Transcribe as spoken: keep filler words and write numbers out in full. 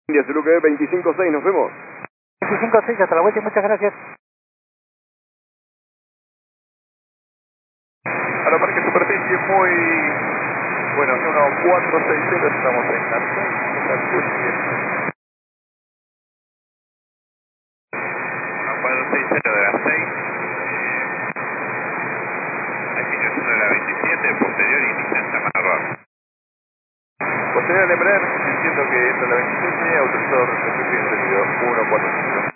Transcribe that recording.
India Zulu que veinticinco seis, nos vemos. veinticinco seis, hasta la vuelta y muchas gracias. A la parque superficie muy... Bueno, uno cuatro seis cero, estamos en la uno cuatro seis cero de la seis. Aquí yo soy de la veintisiete, posterior y Nissan Tamarra. Posterior al Embraer, entiendo que entra la veintisiete, autorizado recepción y recibido uno cuatro cinco.